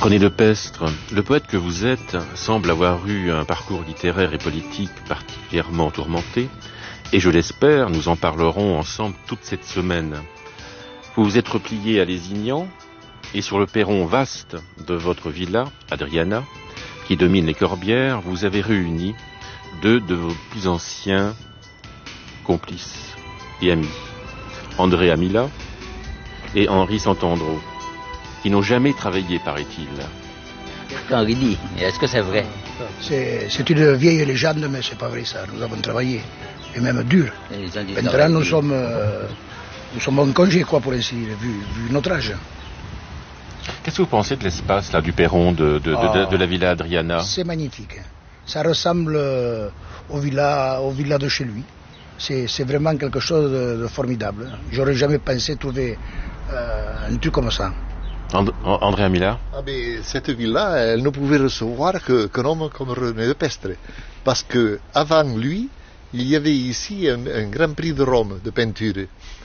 René Lepestre, le poète que vous êtes semble avoir eu un parcours littéraire et politique particulièrement tourmenté, et je l'espère, nous en parlerons ensemble toute cette semaine. Vous vous êtes replié à Lézignan, et sur le perron vaste de votre villa, Adriana, qui domine les Corbières, vous avez réuni deux de vos plus anciens complices et amis, André Amila et Henri Santandro, qui n'ont jamais travaillé, paraît-il. Qu'est-ce qu'Henri dit? Est-ce que c'est vrai? C'est une vieille légende, mais c'est pas vrai ça. Nous avons travaillé, et même dur. Maintenant, nous sommes en congé, quoi, pour ainsi dire, vu notre âge. Qu'est-ce que vous pensez de l'espace là, du perron de la Villa Adriana? C'est magnifique. Ça ressemble au villa de chez lui. C'est vraiment quelque chose de formidable. J'aurais jamais pensé trouver un truc comme ça. André Amila? Cette villa, elle ne pouvait recevoir qu'un homme comme René Lepestre. Parce que avant lui, il y avait ici un grand prix de Rome de peinture.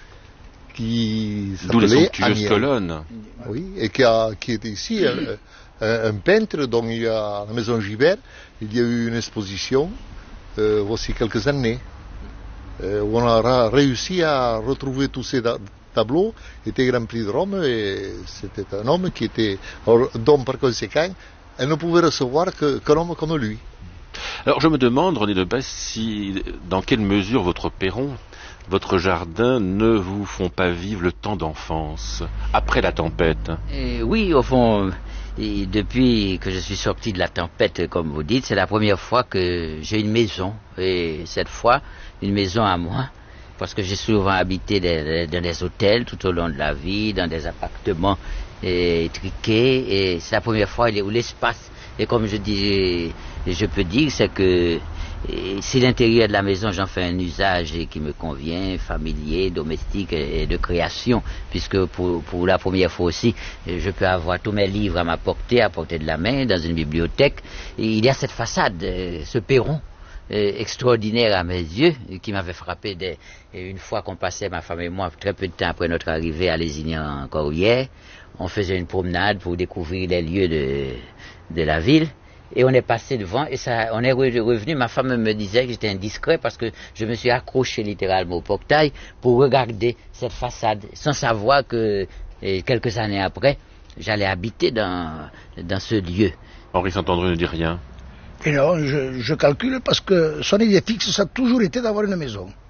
D'où les somptueuses colonnes. Oui, et qui était ici un peintre dont il y a à la maison Gibert, il y a eu une exposition voici quelques années où on a réussi à retrouver tous ces tableaux. Il était Grand Prix de Rome et c'était un homme qui était, donc par conséquent, elle ne pouvait recevoir qu'un homme comme lui. Alors je me demande, René Lepestre, dans quelle mesure votre perron, votre jardin ne vous font pas vivre le temps d'enfance, après la tempête? Oui, au fond, depuis que je suis sorti de la tempête, comme vous dites, c'est la première fois que j'ai une maison. Et cette fois, une maison à moi, parce que j'ai souvent habité dans des hôtels tout au long de la vie, dans des appartements étriqués, et c'est la première fois où l'espace, et comme je dis, je peux dire, c'est que si l'intérieur de la maison, j'en fais un usage qui me convient, familier, domestique et de création, puisque pour la première fois aussi, je peux avoir tous mes livres à portée de la main, dans une bibliothèque. Et il y a cette façade, ce perron extraordinaire à mes yeux, qui m'avait frappé une fois qu'on passait, ma femme et moi, très peu de temps après notre arrivée à Lézignan encore hier, on faisait une promenade pour découvrir les lieux de la ville. Et on est passé devant et on est revenu. Ma femme me disait que j'étais indiscret parce que je me suis accroché littéralement au portail pour regarder cette façade, sans savoir que quelques années après, j'allais habiter dans ce lieu. Henri Santandro ne dit rien. Et non, je calcule parce que son idée fixe, ça a toujours été d'avoir une maison.